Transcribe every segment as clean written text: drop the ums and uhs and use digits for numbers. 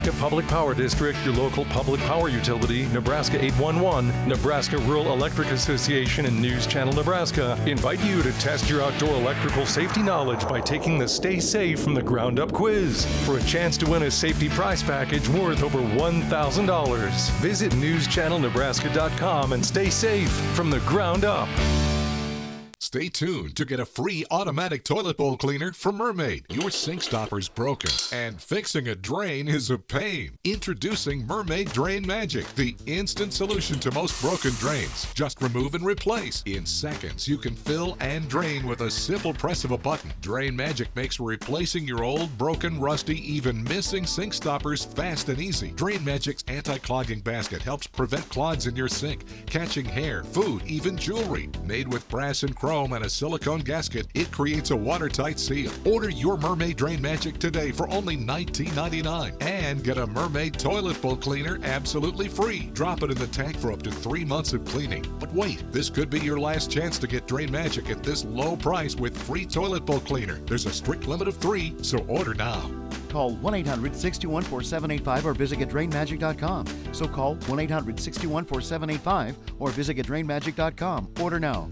Public Power District, your local public power utility, Nebraska 811, Nebraska Rural Electric Association, and News Channel Nebraska invite you to test your outdoor electrical safety knowledge by taking the Stay Safe from the Ground Up quiz for a chance to win a safety prize package worth over $1,000. Visit newschannelnebraska.com and stay safe from the ground up. Stay tuned to get a free automatic toilet bowl cleaner from Mermaid. Your sink stopper's broken, and fixing a drain is a pain. Introducing Mermaid Drain Magic, the instant solution to most broken drains. Just remove and replace. In seconds, you can fill and drain with a simple press of a button. Drain Magic makes replacing your old, broken, rusty, even missing sink stoppers fast and easy. Drain Magic's anti-clogging basket helps prevent clogs in your sink, catching hair, food, even jewelry. Made with brass and chrome and a silicone gasket, it creates a watertight seal. Order your Mermaid Drain Magic today for only $19.99 and get a Mermaid toilet bowl cleaner absolutely free. Drop it in the tank for up to 3 months of cleaning. But wait, this could be your last chance to get Drain Magic at this low price with free toilet bowl cleaner. There's a strict limit of 3, so order now. Call 1-800-621-4785 or visit GetDrainMagic.com. So call 1-800-621-4785 or visit GetDrainMagic.com. Order now.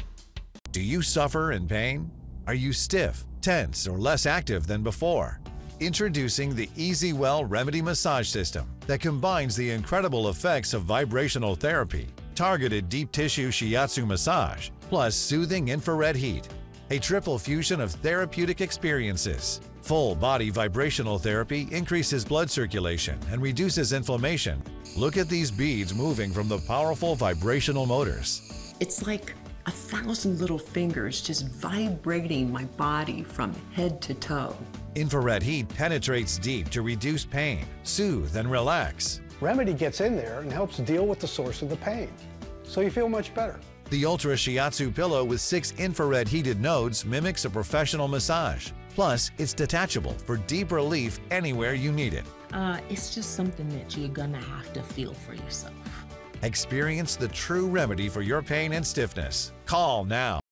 Do you suffer in pain? Are you stiff, tense, or less active than before? Introducing the EasyWell Remedy Massage System that combines the incredible effects of vibrational therapy, targeted deep tissue shiatsu massage, plus soothing infrared heat. A triple fusion of therapeutic experiences. Full body vibrational therapy increases blood circulation and reduces inflammation. Look at these beads moving from the powerful vibrational motors. It's like 1,000 little fingers just vibrating my body from head to toe. Infrared heat penetrates deep to reduce pain, soothe, and relax. Remedy gets in there and helps deal with the source of the pain, so you feel much better. The Ultra Shiatsu pillow with 6 infrared heated nodes mimics a professional massage. Plus, it's detachable for deep relief anywhere you need it. It's just something that you're gonna have to feel for yourself. Experience the true remedy for your pain and stiffness. Call now.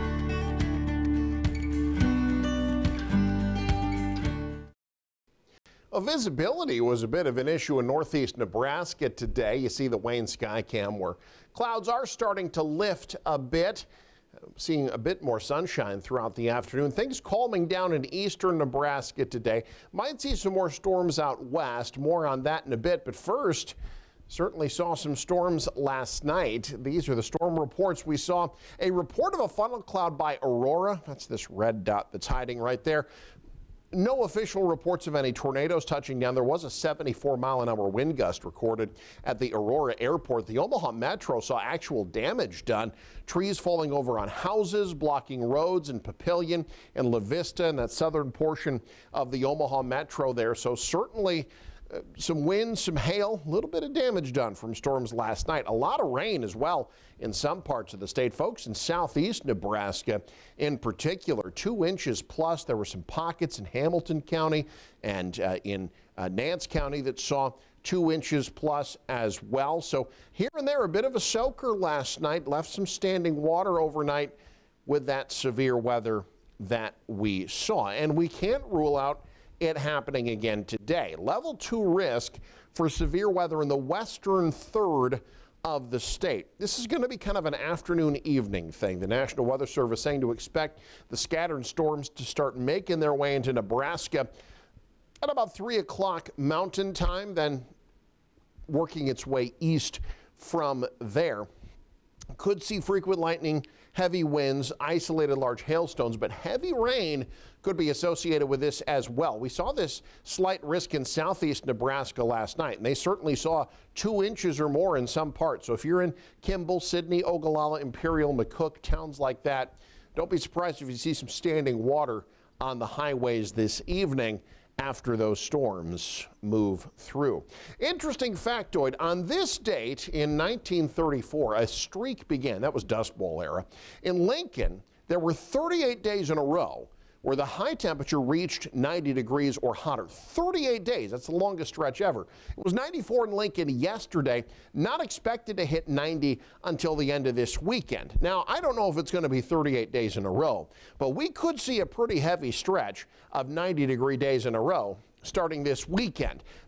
Well, visibility was a bit of an issue in northeast Nebraska today. You see the Wayne Skycam where clouds are starting to lift a bit. Seeing a bit more sunshine throughout the afternoon. Things calming down in eastern Nebraska today. Might see some more storms out west. More on that in a bit. But first, certainly saw some storms last night. These are the storm reports we saw. A report of a funnel cloud by Aurora. That's this red dot that's hiding right there. No official reports of any tornadoes touching down. There was a 74-mile-an-hour wind gust recorded at the Aurora airport. The Omaha Metro saw actual damage done. Trees falling over on houses, blocking roads in Papillion and La Vista and that southern portion of the Omaha Metro there. So certainly some wind, some hail, a little bit of damage done from storms last night. A lot of rain as well in some parts of the state. Folks in southeast Nebraska in particular, 2 inches plus. There were some pockets in Hamilton County and in Nance County that saw 2 inches plus as well. So here and there, a bit of a soaker last night, left some standing water overnight with that severe weather that we saw. And we can't rule out it happening again today. Level 2 risk for severe weather in the western third of the state. This is going to be kind of an afternoon evening thing. The National Weather Service saying to expect the scattered storms to start making their way into Nebraska at about 3 o'clock Mountain Time, then working its way east from there. Could see frequent lightning, heavy winds, isolated large hailstones, but heavy rain could be associated with this as well. We saw this slight risk in southeast Nebraska last night, and they certainly saw 2 inches or more in some parts. So if you're in Kimball, Sidney, Ogallala, Imperial, McCook, towns like that, don't be surprised if you see some standing water on the highways this evening after those storms move through. Interesting factoid, on this date in 1934, a streak began. That was Dust Bowl era. In Lincoln, there were 38 days in a row where the high temperature reached 90 degrees or hotter. 38 days, that's the longest stretch ever. It was 94 in Lincoln yesterday, not expected to hit 90 until the end of this weekend. Now, I don't know if it's going to be 38 days in a row, but we could see a pretty heavy stretch of 90-degree days in a row starting this weekend.